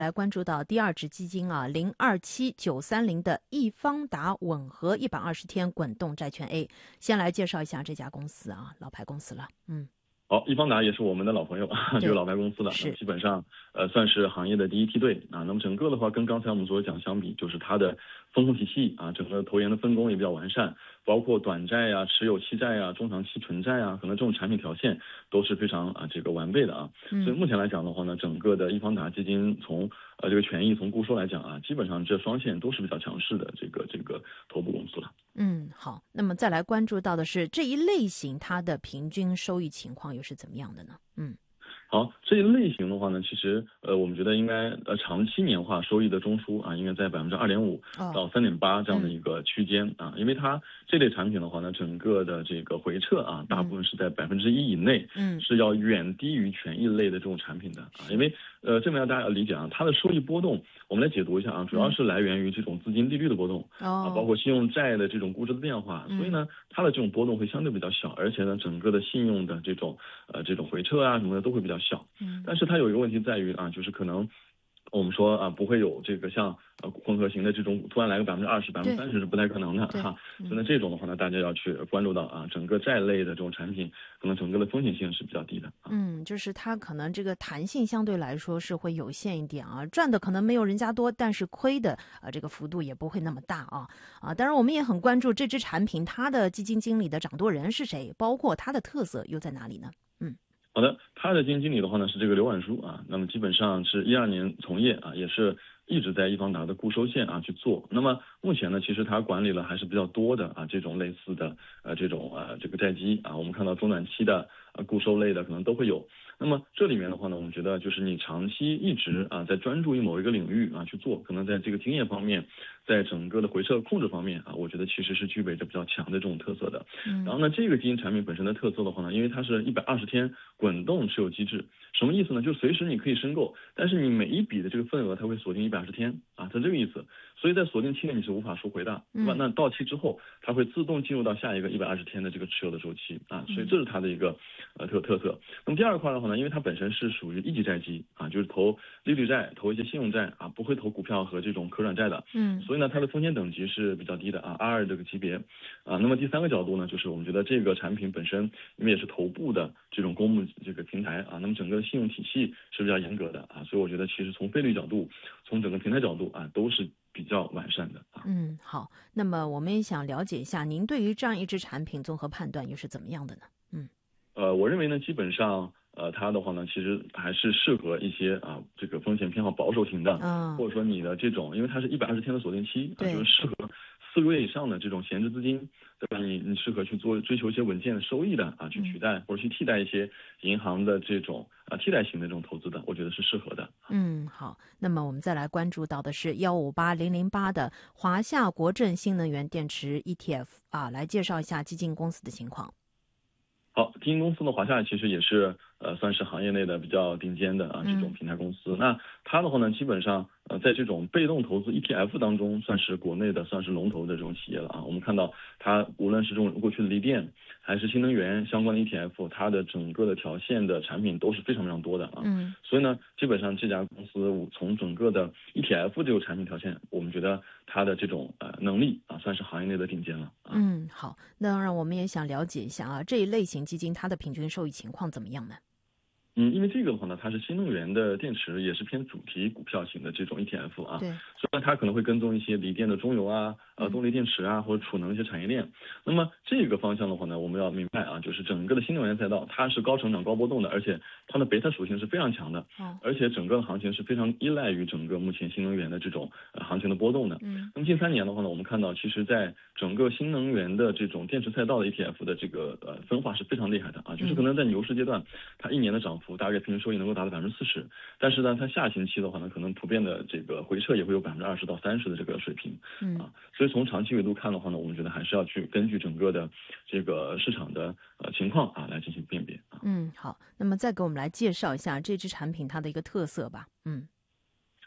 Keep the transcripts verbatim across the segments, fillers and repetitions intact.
来关注到第二只基金啊，零二七九三零的易方达吻合一百二十天滚动债券 A。先来介绍一下这家公司啊，老牌公司了，嗯。 好，易方达也是我们的老朋友，这个老牌公司了，基本上呃算是行业的第一梯队啊。那么整个的话，跟刚才我们所讲相比，就是它的风控体系啊，整个投研的分工也比较完善，包括短债啊、持有期债啊、中长期纯债啊，可能这种产品条线都是非常啊这个完备的啊。所以目前来讲的话呢，整个的易方达基金从呃这个权益从固收来讲啊，基本上这双线都是比较强势的这个这个头部公司了。 嗯，好，那么再来关注到的是这一类型它的平均收益情况又是怎么样的呢？嗯。 好，这一类型的话呢，其实呃，我们觉得应该呃长期年化收益的中枢啊，应该在百分之二点五到三点八这样的一个区间啊，因为它这类产品的话呢，整个的这个回撤啊，大部分是在百分之一以内，嗯，是要远低于权益类的这种产品的啊，因为呃这边要大家要理解啊，它的收益波动，我们来解读一下啊，主要是来源于这种资金利率的波动啊，包括信用债的这种估值的变化，所以呢，它的这种波动会相对比较小，而且呢，整个的信用的这种呃这种回撤啊什么的都会比较小，嗯，但是它有一个问题在于啊，就是可能我们说啊，不会有这个像呃混合型的这种突然来个百分之二十、百分之三十是不太可能的哈。所以呢，这种的话呢，大家要去关注到啊，整个债类的这种产品，可能整个的风险性是比较低的。啊、 嗯，就是它可能这个弹性相对来说是会有限一点啊，赚的可能没有人家多，但是亏的啊这个幅度也不会那么大啊啊。当然，我们也很关注这支产品它的基金经理的掌舵人是谁，包括它的特色又在哪里呢？嗯。 好的，他的基金经理的话呢是这个刘婉书啊，那么基本上是一二年从业啊，也是一直在易方达的固收线啊去做。那么目前呢，其实他管理了还是比较多的啊这种类似的呃这种呃这个债基啊，我们看到中短期的呃固收类的可能都会有。那么这里面的话呢，我们觉得就是你长期一直啊在专注于某一个领域啊去做，可能在这个经验方面，在整个的回撤控制方面啊，我觉得其实是具备着比较强的这种特色的。嗯、然后呢，这个基金产品本身的特色的话呢，因为它是一百二十天滚动持有机制，什么意思呢？就随时你可以申购，但是你每一笔的这个份额它会锁定一百二十天啊，它这个意思。所以在锁定期内你是无法赎回的，对吧？那到期之后，它会自动进入到下一个一百二十天的这个持有的周期啊，所以这是它的一个呃特特色。那么第二块的话呢，因为它本身是属于一级债基啊，就是投利率债、投一些信用债啊，不会投股票和这种可转债的，嗯，所以呢，它的风险等级是比较低的啊 ，R 二这个级别啊。那么第三个角度呢，就是我们觉得这个产品本身因为也是头部的这种公募这个平台啊，那么整个信用体系是比较严格的啊，所以我觉得其实从费率角度，从整个平台角度啊，都是比较完善的啊。 嗯，好，那么我们也想了解一下，您对于这样一支产品综合判断又是怎么样的呢？嗯， 呃，我认为呢，基本上呃，它的话呢，其实还是适合一些啊，这个风险偏好保守型的，嗯，或者说你的这种，因为它是一百二十天的锁定期啊，就是适合四个月以上的这种闲置资金，对吧？你你适合去做追求一些稳健的收益的啊，去取代、嗯、或者去替代一些银行的这种啊替代型的这种投资的，我觉得是适合的。 嗯，好，那么我们再来关注到的是幺五八零零八的华夏国证新能源电池 E T F 啊，来介绍一下基金公司的情况。 好，基金公司的华夏其实也是呃算是行业内的比较顶尖的啊这种平台公司。嗯、那它的话呢，基本上呃在这种被动投资 E T F 当中，算是国内的算是龙头的这种企业了啊。我们看到它无论是这种过去的锂电还是新能源相关的 E T F， 它的整个的条线的产品都是非常非常多的啊。嗯。所以呢，基本上这家公司从整个的 E T F 这个产品条线，我们觉得它的这种呃能力啊，算是行业内的顶尖了。啊、 嗯，好，那让我们也想了解一下啊，这一类型基金它的平均收益情况怎么样呢？ 嗯，因为这个的话呢，它是新能源的电池，也是偏主题股票型的这种 E T F 啊。对。虽然它可能会跟踪一些锂电的中游啊、呃动力电池啊或者储能一些产业链。那么这个方向的话呢，我们要明白啊，就是整个的新能源赛道，它是高成长高波动的，而且它的贝塔属性是非常强的。哦。而且整个的行情是非常依赖于整个目前新能源的这种呃行情的波动的。嗯。那么近三年的话呢，我们看到其实在整个新能源的这种电池赛道的 E T F 的这个呃分化是非常厉害的啊，就是可能在牛市阶段，它一年的涨幅大概平均收益能够达到百分之四十，但是呢，它下行期的话呢，可能普遍的这个回撤也会有百分之二十到三十的这个水平，嗯啊，所以从长期维度看的话呢，我们觉得还是要去根据整个的这个市场的呃情况啊来进行辨别啊。 嗯，好，那么再给我们来介绍一下这支产品它的一个特色吧。嗯。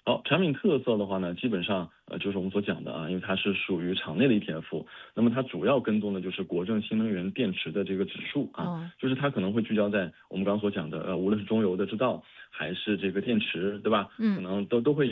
好，产品特色的话呢，基本上呃就是我们所讲的啊，因为它是属于场内的 E T F，那么它主要跟踪的就是国证新能源电池的这个指数啊， 哦、 就是它可能会聚焦在我们刚刚所讲的呃，无论是中游的制造还是这个电池，对吧？ 嗯， 可能都都会